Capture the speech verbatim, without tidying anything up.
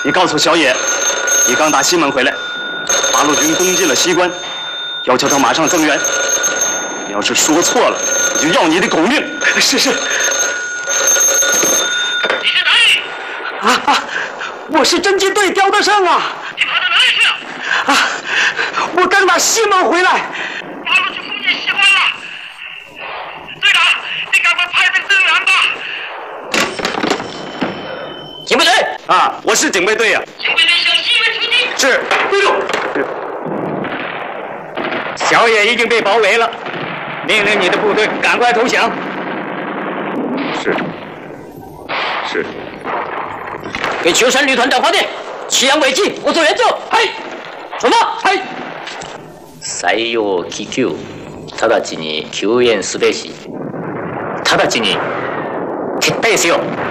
你告诉小野，你刚打西门回来，八路军攻进了西关，要求他马上增援。你要是说错了，我就要你的狗命！ 是是。 你是哪里？ 啊啊！我是侦缉队刁德胜啊！ 你跑到哪里去了？ 啊！我刚打西门回来。 八路军攻进西关了。队长，你赶快派兵增援吧。 警备队啊，我是警备队呀、啊。 警备队向西门出击。 是，队长。小野已经被包围了，命令你的部队赶快投降。是。是。给秋山旅团长发电，西洋危机，我做援助。はい。出发。はい。 採用気球、直ちに救援すべし。直ちに撤退せよ。